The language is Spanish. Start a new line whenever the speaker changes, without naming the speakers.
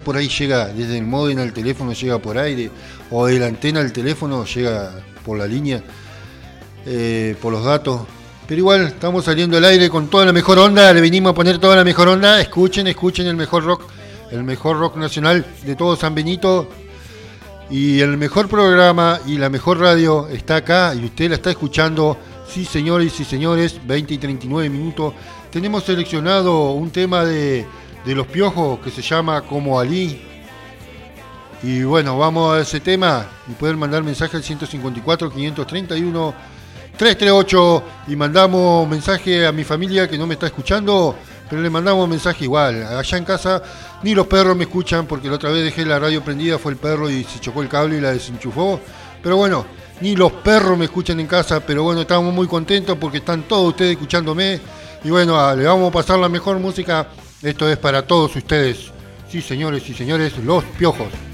por ahí llega desde el módem al teléfono, llega por aire, o de la antena al teléfono llega por la línea, por los datos. Pero igual estamos saliendo al aire con toda la mejor onda, le venimos a poner toda la mejor onda. Escuchen el mejor rock nacional de todo San Benito. Y el mejor programa y la mejor radio está acá y usted la está escuchando. Sí, señores y señores, 20 y 39 minutos. Tenemos seleccionado un tema de Los Piojos que se llama Como Ali. Y bueno, vamos a ese tema y pueden mandar mensaje al 154 531 338 y mandamos mensaje a mi familia que no me está escuchando, pero le mandamos mensaje igual. Allá en casa ni los perros me escuchan porque la otra vez dejé la radio prendida, fue el perro y se chocó el cable y la desenchufó. Pero bueno, ni los perros me escuchan en casa, pero bueno, estamos muy contentos porque están todos ustedes escuchándome. Y bueno, le vamos a pasar la mejor música. Esto es para todos ustedes. Sí, señores y señores, Los Piojos.